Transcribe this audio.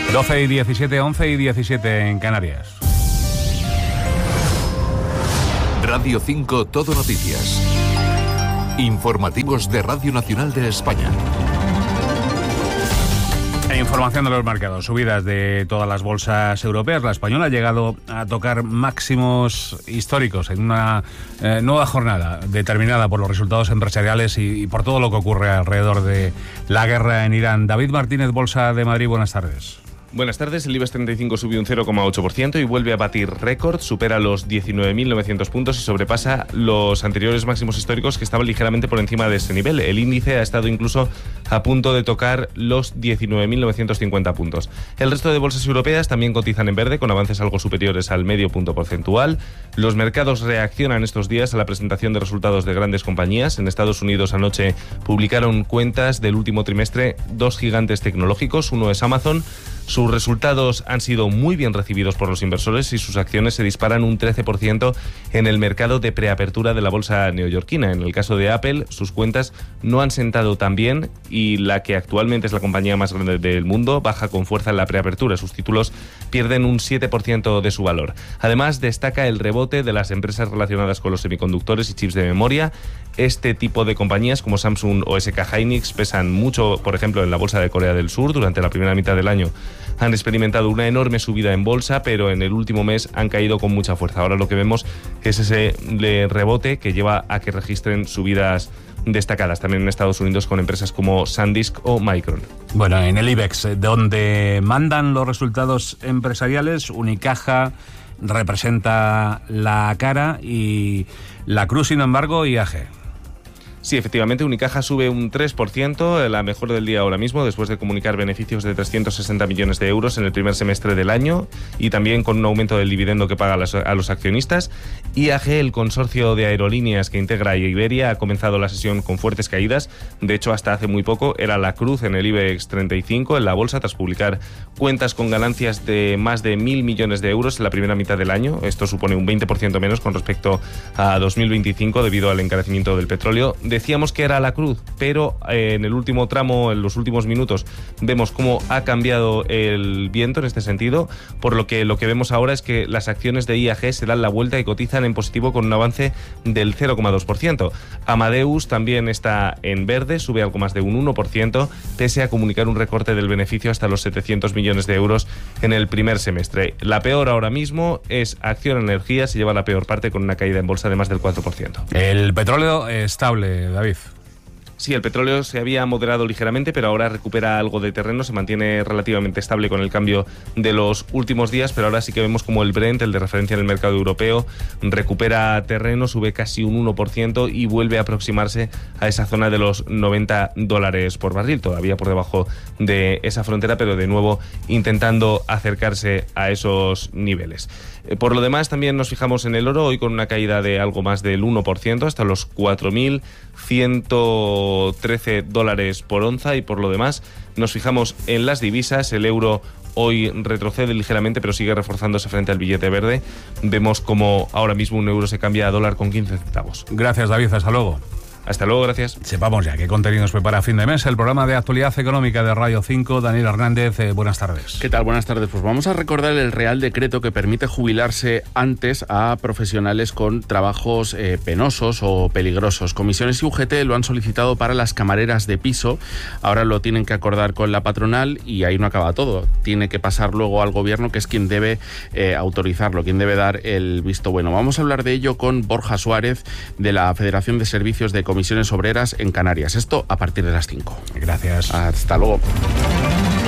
12 y 17, 11 y 17 en Canarias. Radio 5 Todo Noticias. Informativos de Radio Nacional de España. Información de los mercados, subidas de todas las bolsas europeas. La española ha llegado a tocar máximos históricos en una nueva jornada determinada por los resultados empresariales y por todo lo que ocurre alrededor de la guerra en Irán. David Martínez, Bolsa de Madrid, buenas tardes. Buenas tardes, el IBEX 35 subió un 0,8% y vuelve a batir récord, supera los 19.900 puntos y sobrepasa los anteriores máximos históricos que estaban ligeramente por encima de ese nivel. El índice ha estado incluso a punto de tocar los 19.950 puntos. El resto de bolsas europeas también cotizan en verde, con avances algo superiores al medio punto porcentual. Los mercados reaccionan estos días a la presentación de resultados de grandes compañías. En Estados Unidos anoche publicaron cuentas del último trimestre dos gigantes tecnológicos, uno es Amazon. Sus resultados han sido muy bien recibidos por los inversores y sus acciones se disparan un 13% en el mercado de preapertura de la bolsa neoyorquina. En el caso de Apple, sus cuentas no han sentado tan bien y la que actualmente es la compañía más grande del mundo baja con fuerza en la preapertura. Sus títulos pierden un 7% de su valor. Además, destaca el rebote de las empresas relacionadas con los semiconductores y chips de memoria. Este tipo de compañías como Samsung o SK Hynix pesan mucho, por ejemplo, en la bolsa de Corea del Sur. Durante la primera mitad del año han experimentado una enorme subida en bolsa, pero en el último mes han caído con mucha fuerza. Ahora lo que vemos es ese rebote que lleva a que registren subidas destacadas también en Estados Unidos con empresas como SanDisk o Micron. Bueno, en el IBEX, donde mandan los resultados empresariales, Unicaja representa la cara y la cruz, sin embargo, IAG. Sí, efectivamente, Unicaja sube un 3%, la mejor del día ahora mismo, después de comunicar beneficios de 360 millones de euros en el primer semestre del año y también con un aumento del dividendo que paga a los accionistas. IAG, el consorcio de aerolíneas que integra Iberia, ha comenzado la sesión con fuertes caídas. De hecho, hasta hace muy poco era la cruz en el IBEX 35 en la bolsa tras publicar cuentas con ganancias de más de 1.000 millones de euros en la primera mitad del año. Esto supone un 20% menos con respecto a 2025 debido al encarecimiento del petróleo. Decíamos que era la cruz, pero en el último tramo, en los últimos minutos, vemos cómo ha cambiado el viento en este sentido, por lo que vemos ahora es que las acciones de IAG se dan la vuelta y cotizan en positivo con un avance del 0,2%. Amadeus también está en verde, sube algo más de un 1%, pese a comunicar un recorte del beneficio hasta los 700 millones de euros en el primer semestre. La peor ahora mismo es Acciona Energía, se lleva la peor parte con una caída en bolsa de más del 4%. El petróleo estable, David. Sí, el petróleo se había moderado ligeramente, pero ahora recupera algo de terreno, se mantiene relativamente estable con el cambio de los últimos días, pero ahora sí que vemos como el Brent, el de referencia en el mercado europeo, recupera terreno, sube casi un 1% y vuelve a aproximarse a esa zona de los $90 por barril, todavía por debajo de esa frontera, pero de nuevo intentando acercarse a esos niveles. Por lo demás, también nos fijamos en el oro, hoy con una caída de algo más del 1%, hasta los $4.113 por onza, y por lo demás nos fijamos en las divisas. El euro hoy retrocede ligeramente, pero sigue reforzándose frente al billete verde. Vemos como ahora mismo un euro se cambia a dólar con 15 centavos. Gracias, David, hasta luego. Hasta luego, gracias. Sepamos ya qué contenido nos prepara a fin de mes el programa de actualidad económica de Radio 5. Daniel Hernández, buenas tardes. ¿Qué tal? Buenas tardes. Pues vamos a recordar el Real Decreto que permite jubilarse antes a profesionales con trabajos penosos o peligrosos. Comisiones y UGT lo han solicitado para las camareras de piso. Ahora lo tienen que acordar con la patronal y ahí no acaba todo. Tiene que pasar luego al gobierno, que es quien debe autorizarlo, quien debe dar el visto bueno. Vamos a hablar de ello con Borja Suárez, de la Federación de Servicios de Comisiones Obreras en Canarias. Esto a partir de las 5. Gracias. Hasta luego.